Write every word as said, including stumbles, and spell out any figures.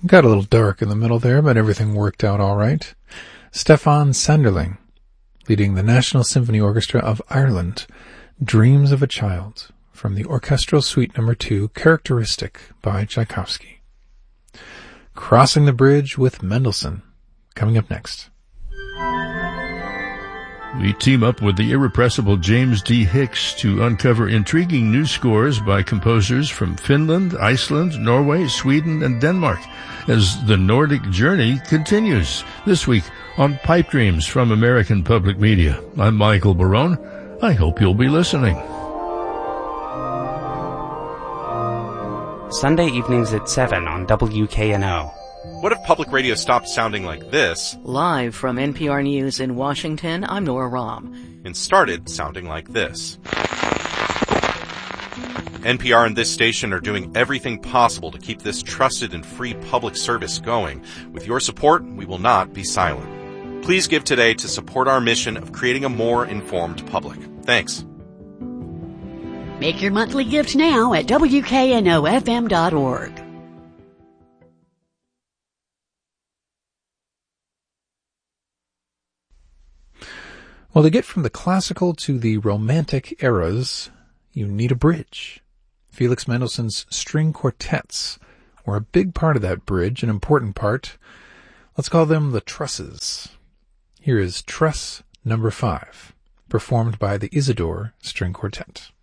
Got a little dark in the middle there, but everything worked out all right. Stefan Sanderling, leading the National Symphony Orchestra of Ireland, Dreams of a Child, from the Orchestral Suite Number two, Characteristic by Tchaikovsky. Crossing the Bridge with Mendelssohn, coming up next. We team up with the irrepressible James D. Hicks to uncover intriguing new scores by composers from Finland, Iceland, Norway, Sweden, and Denmark as the Nordic journey continues. This week on Pipe Dreams from American Public Media. I'm Michael Barone. I hope you'll be listening. Sunday evenings at seven on W K N O. What if public radio stopped sounding like this? Live from N P R News in Washington, I'm Nora Rahm. And started sounding like this. N P R and this station are doing everything possible to keep this trusted and free public service going. With your support, we will not be silent. Please give today to support our mission of creating a more informed public. Thanks. Make your monthly gift now at W K N O F M dot org. Well, to get from the classical to the romantic eras, you need a bridge. Felix Mendelssohn's string quartets were a big part of that bridge, an important part. Let's call them the trusses. Here is Truss Number Five, performed by the Isidore String Quartet.